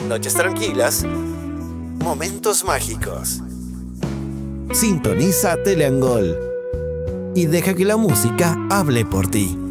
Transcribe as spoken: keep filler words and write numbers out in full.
noches tranquilas, momentos mágicos. Sintoniza Teleangol y deja que la música hable por ti.